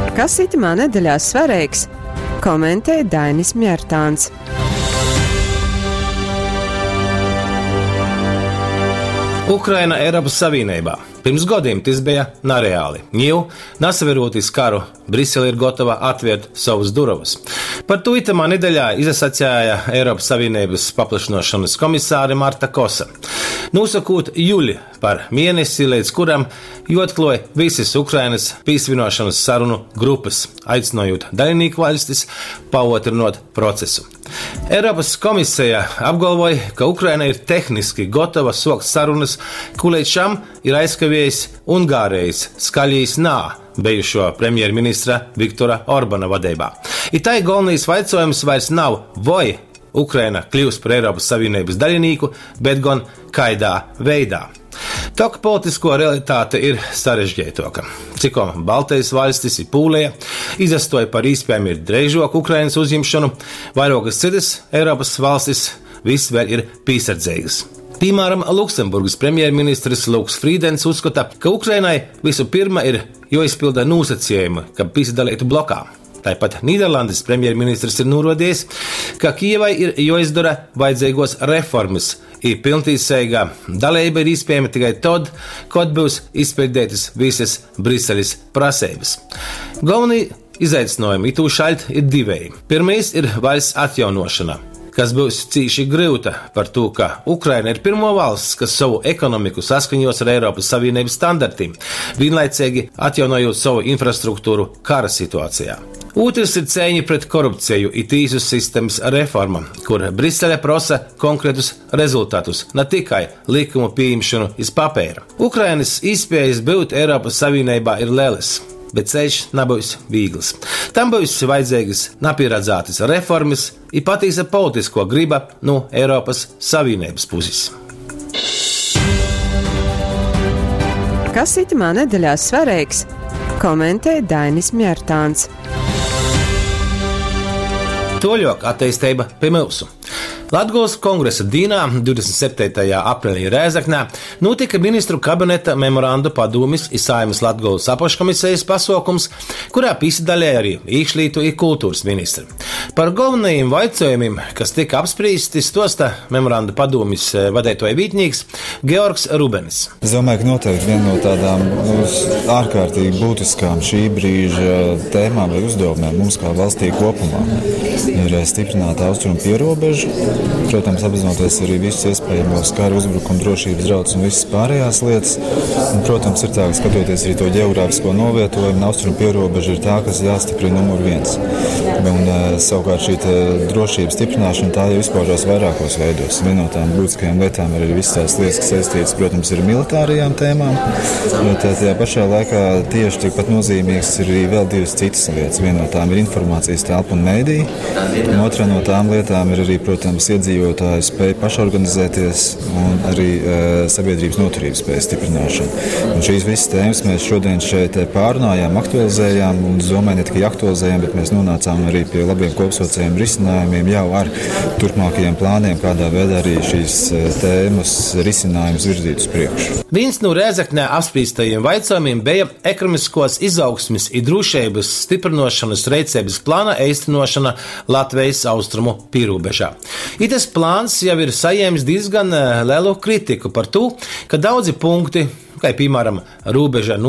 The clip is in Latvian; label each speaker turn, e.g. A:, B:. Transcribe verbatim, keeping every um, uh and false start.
A: Kas itamā nedēļā svarīgs? Komentē Dainis Mjērtāns.
B: Ukraina Eiropas Savienībā. Pirms gadiem tas bija nereāli. Jau nesaveroties karu, Brisele ir gatava atvērt savus durvis. Par to itamā nedēļā izsacīja Eiropas Savienības paplašināšanas komisāre Marta Kosa. Nosakot jūli par mēnesi, līdz kuram jāatklāj visas Ukrainas pīsvienošanas sarunu grupas, aicinot dalībnieku valstis paotrinot procesu. Eiropas komisija apgalvoja, ka Ukraina ir tehniski gatava sākt sarunas, ko līdz šim ir aizkavējis Ungārijas skaļīs nā bijušo premjerministra Viktora Orbana vadībā. Itai galvenais jautājums vairs nav, vai Ukraina kļūs par Eiropas Savienības dalībnieku, bet gan kādā veidā. Tok politisko realitāte ir sarežģītāka. Cikom Baltijas valstis ir Pūlija, izastoja par iespējami ir drēžoku Ukrainas uzņemšanu, vairākas citas Eiropas valstis viss vēl ir piesardzīgas. Piemēram, Luksemburgas premjerministrs Luks Frīdens uzskata, ka Ukrainai visu pirma ir jāizpilda nosacījumi, ka piedalītu blokā. Tāpat Nīderlandes premjerministrs ir norādījis, ka Kijevai ir jāizdara vajadzīgos reformas, ir pilntiesīga dalība ir iespējama tikai tad, kad būs izpildītas visas Briseles prasības. Galvenie izaicinājumi itū šeit ir divēji. Pirmais ir valsts atjaunošana, kas būs cīši grūta par to, ka Ukraina ir pirmo valsts, kas savu ekonomiku saskaņos ar Eiropas Savienības standartiem, vienlaicīgi atjaunojot savu infrastruktūru kara situācijā. Otrs ir cīņa pret korupciju un tīsu sistēmas reforma, kur Brisele prasa konkrētus rezultātus, ne tikai likumu pieņemšanu iz papēra. Ukrainas iespējas būt Eiropas Savienībā ir lielas, bet ceļš nebūs viegls. Tam būs vajadzīgas nepieredzētas reformas un patiesa politisko griba no Eiropas Savienības puses.
A: Kas itamā nedēļā svarīgs? Komentē Dainis Mjērtāns.
B: Toļok attīstība pie mūsu. Latgulas kongresa dienā, divdesmit septītajā aprīlī Rēzeknē, notika ministru kabineta memorandu padomis un Saeimas Latgulas apakškomisijas pasākums, kurā piedalījās arī iekšlietu un kultūras ministri. Par galvenajiem jautājumiem, kas tika apspriesti, stosta memorandu padomis vadītāja vietnieks Georgs Rubenis.
C: Es domāju, ka noteikti viena no tādām nu, ārkārtīgi būtiskām šī brīža tēmām vai uzdevumiem mums kā valstī kopumā ir stiprināt austrumu pierobežu. Protams, apzinoties arī visus iespējamos kara uzbrukumu, drošības draudus un visas pārējās lietas. Un, protams, ir tā, ka skatoties arī to ģeogrāfisko novietojumu, austrumu pierobeža ir tā, kas jāstiprina numur viens. Un, savukārt šī drošības stiprināšana tā jau izpaužās vairākos veidos. Viena no tām būtiskajām lietām ir arī visas tās lietas, kas saistītas, protams, ir militārajām tēmām. Bet tajā pašā laikā tieši tikpat nozīmīgs ir arī vēl divas citas lietas. Viena no tām ir informācijas telpa un mēdī. Un otra no tām lietām ir arī, protams, iedzīvotāju spēja pašorganizēties un arī e, sabiedrības noturības spējas stiprināšana. Un šīs visas tēmas mēs šodien šeit pārunājām, aktualizējām un, domāju, ne tikai aktualizējām, bet mēs nonācām arī pie labiem kopsaucējiem risinājumiem jau ar turpmākajiem plāniem, kādā veidā arī šīs tēmas risinājumus virzīt uz priekšu.
B: Viens no Rēzeknē apspriestajiem jautājumiem bija ekonomiskos izaugsmes un drošības stiprināšanas rīcības plāna īstenošana Latvijas austrumu pierobežā. Itas plāns jau ir saņēmis diezgan lielu kritiku par to, ka daudzi punkti, kā piemēram robeža